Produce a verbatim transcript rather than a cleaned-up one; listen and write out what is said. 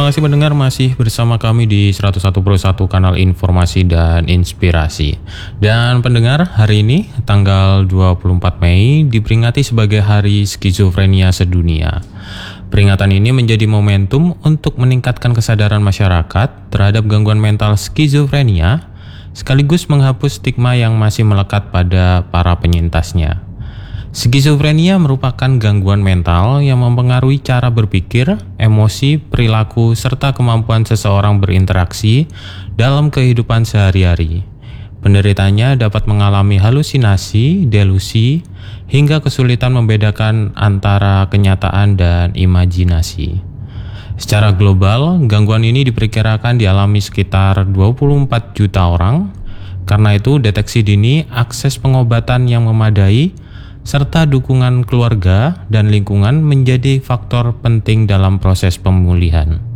kasih mendengar masih bersama kami di seratus satu koma satu kanal informasi dan inspirasi. Dan pendengar, hari ini tanggal dua puluh empat Mei diperingati sebagai Hari Skizofrenia Sedunia. Peringatan ini menjadi momentum untuk meningkatkan kesadaran masyarakat terhadap gangguan mental skizofrenia, sekaligus menghapus stigma yang masih melekat pada para penyintasnya. Skizofrenia merupakan gangguan mental yang mempengaruhi cara berpikir, emosi, perilaku, serta kemampuan seseorang berinteraksi dalam kehidupan sehari-hari. Penderitanya dapat mengalami halusinasi, delusi, hingga kesulitan membedakan antara kenyataan dan imajinasi. Secara global, gangguan ini diperkirakan dialami sekitar dua puluh empat juta orang. Karena itu, deteksi dini, akses pengobatan yang memadai, serta dukungan keluarga dan lingkungan menjadi faktor penting dalam proses pemulihan.